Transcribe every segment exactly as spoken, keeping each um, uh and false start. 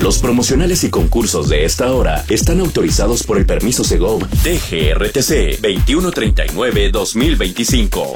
Los promocionales y concursos de esta hora están autorizados por el permiso Segov D G R T C veintiuno treinta y nueve guión dos mil veinticinco.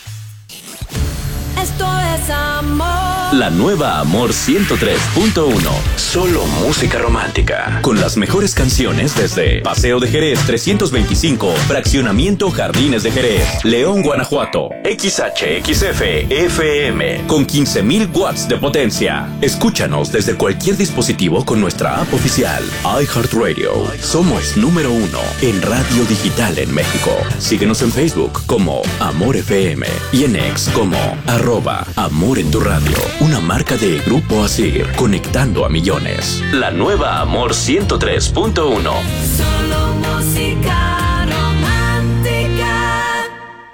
Esto es amor. La nueva Amor ciento tres punto uno. Solo música romántica. Con las mejores canciones desde Paseo de Jerez trescientos veinticinco, Fraccionamiento Jardines de Jerez, León, Guanajuato. X H X F F M con quince mil watts de potencia. Escúchanos desde cualquier dispositivo con nuestra app oficial. iHeartRadio. Somos número uno en radio digital en México. Síguenos en Facebook como Amor F M y en X como arroba Amor en tu Radio. Una marca de Grupo Asir, conectando a millones. La nueva Amor ciento tres punto uno. Solo música romántica.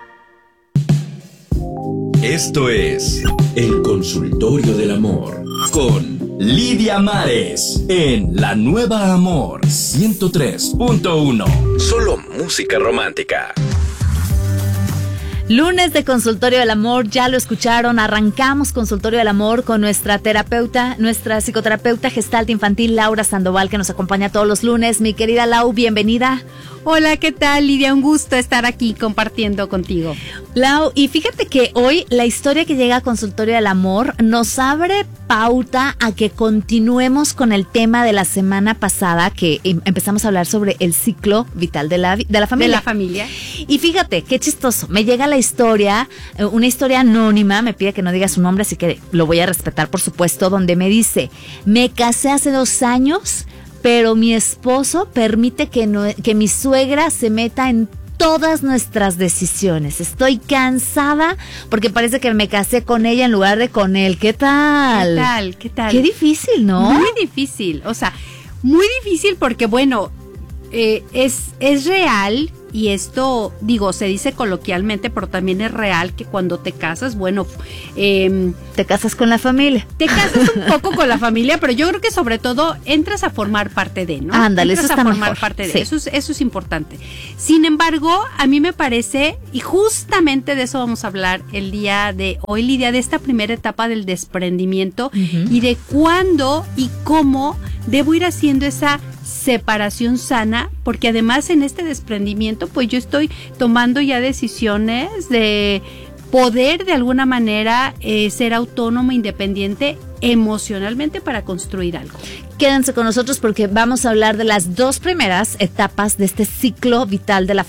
Esto es El Consultorio del Amor con Lidia Mares en La Nueva Amor ciento tres punto uno. Solo música romántica. Lunes de Consultorio del Amor, ya lo escucharon, arrancamos Consultorio del Amor con nuestra terapeuta, nuestra psicoterapeuta gestalt infantil Laura Sandoval, que nos acompaña todos los lunes. Mi querida Lau, bienvenida. Hola, ¿qué tal, Lidia? Un gusto estar aquí compartiendo contigo. Lau, y fíjate que hoy la historia que llega a Consultorio del Amor nos abre pauta a que continuemos con el tema de la semana pasada, que em- empezamos a hablar sobre el ciclo vital de la, de la familia. De la familia. Y fíjate, qué chistoso, me llega la historia, eh, una historia anónima, me pide que no diga su nombre, así que lo voy a respetar, por supuesto, donde me dice: me casé hace dos años, pero mi esposo permite que, no, que mi suegra se meta en todas nuestras decisiones. Estoy cansada porque parece que me casé con ella en lugar de con él. ¿Qué tal? ¿Qué tal? ¿Qué tal? Qué difícil, ¿no? Muy difícil, o sea, muy difícil porque, bueno, eh, es, es real. Y esto, digo, se dice coloquialmente, pero también es real que cuando te casas, bueno, eh, te casas con la familia. Te casas un poco con la familia, pero yo creo que sobre todo entras a formar parte de, ¿no? Ándale, entras eso está a formar mejor. parte de, Sí. eso es, eso es importante. Sin embargo, a mí me parece, y justamente de eso vamos a hablar el día de hoy, Lidia, de esta primera etapa del desprendimiento, uh-huh, y de cuándo y cómo debo ir haciendo esa separación sana, porque además en este desprendimiento pues yo estoy tomando ya decisiones de poder de alguna manera eh, ser autónomo, independiente emocionalmente para construir algo. Quédense con nosotros porque vamos a hablar de las dos primeras etapas de este ciclo vital de la,